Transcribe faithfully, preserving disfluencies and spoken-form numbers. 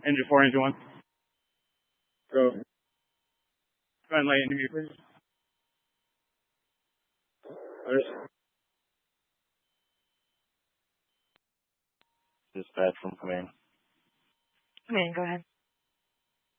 Engine four, engine one. Go. Go ahead and light interview, please. Dispatch from command. Command, go ahead.